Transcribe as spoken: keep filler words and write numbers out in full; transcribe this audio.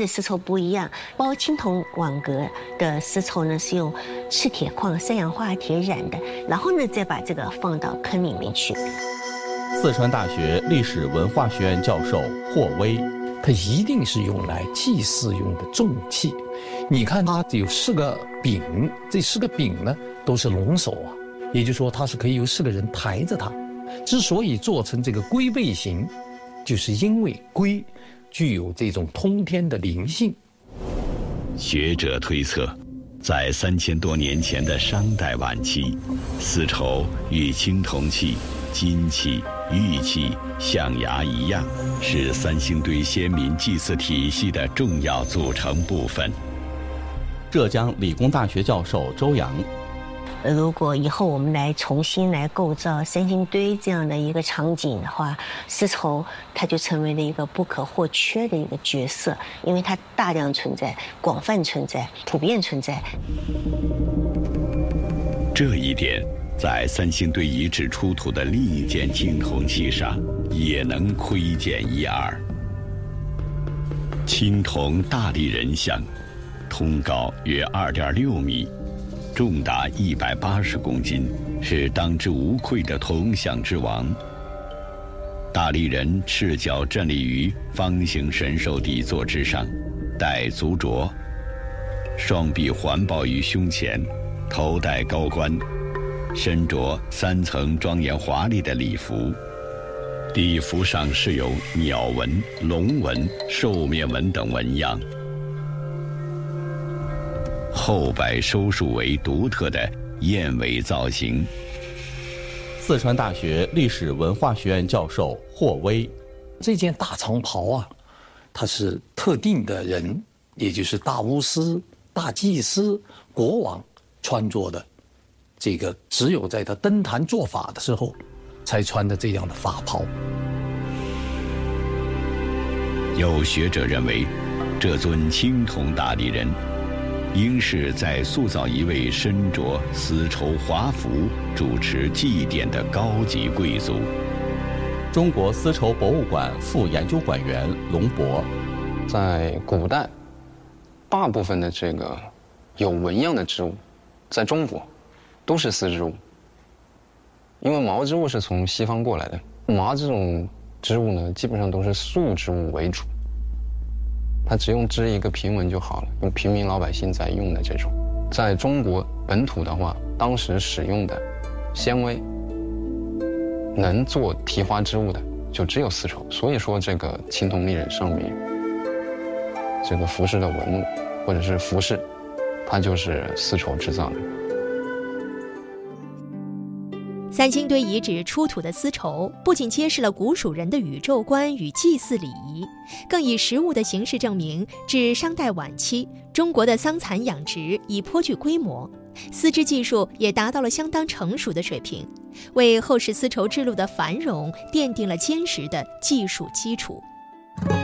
的丝绸不一样，包青铜网格的丝绸呢是用赤铁矿三氧化铁染的，然后呢再把这个放到坑里面去。 四川大学历史文化学院教授霍威， 它一定是用来祭祀用的重器。你看它有四个柄，这四个柄呢都是龙首啊，也就是说它是可以有四个人抬着它。之所以做成这个龟背形，就是因为龟具有这种通天的灵性。 学者推测，在三千多年前的商代晚期，丝绸与青铜器、金器、玉器、象牙一样，是三星堆先民祭祀体系的重要组成部分。 浙江理工大学教授周洋， 如果以后我们来重新来构造三星堆这样的一个场景的话，丝绸它就成为了一个不可或缺的一个角色，因为它大量存在、广泛存在、普遍存在。 这一点在三星堆遗址出土的另一件青铜器上也能窥见一二。青铜大力人像，通高约 二点六米，重达一百八十公斤，是当之无愧的铜像之王。大力人赤脚站立于方形神兽底座之上，戴足镯，双臂环抱于胸前，头戴高冠，身着三层庄严华丽的礼服，礼服上饰有鸟纹、龙纹、兽面纹等纹样，后摆收束为独特的燕尾造型。 四川大学历史文化学院教授霍威， 这件大长袍啊，它是特定的人，也就是大巫师、大祭司、国王穿着的，这个只有在他登坛做法的时候才穿的这样的法袍。 有学者认为，这尊青铜大力人应是在塑造一位身着丝绸华服主持祭典的高级贵族。 中国丝绸博物馆副研究馆员龙博， 在古代，大部分的这个有纹样的植物，在中国都是丝织物，因为毛织物是从西方过来的，麻这种织物呢，基本上都是素织物为主。它只用织一个平纹就好了，用平民老百姓在用的这种。在中国本土的话，当时使用的纤维能做提花织物的就只有丝绸，所以说这个青铜立人上面这个服饰的纹路或者是服饰，它就是丝绸制造的。 三星堆遗址出土的丝绸不仅揭示了古蜀人的宇宙观与祭祀礼仪，更以实物的形式证明，至商代晚期，中国的桑蚕养殖已颇具规模，丝织技术也达到了相当成熟的水平，为后世丝绸之路的繁荣奠定了坚实的技术基础。